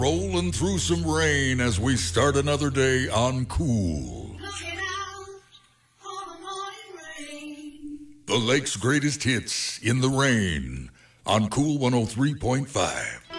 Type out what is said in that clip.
Rolling through some rain as we start another day on Cool. Looking out on the morning rain. The lake's greatest hits in the rain on Cool 103.5.